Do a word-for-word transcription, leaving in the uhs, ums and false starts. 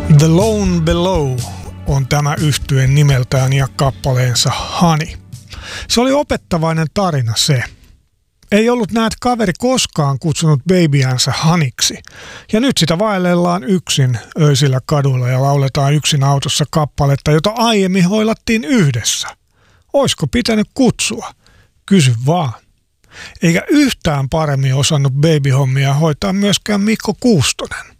The Lone Below on tämä yhtye nimeltään ja kappaleensa Honey. Se oli opettavainen tarina se. Ei ollut näet kaveri koskaan kutsunut babyänsä Honeyksi. Ja nyt sitä vaellellaan yksin öisillä kaduilla ja lauletaan yksin autossa kappaletta, jota aiemmin hoilattiin yhdessä. Oisko pitänyt kutsua? Kysy vaan. Eikä yhtään paremmin osannut babyhommia hoitaa myöskään Mikko Kuustonen.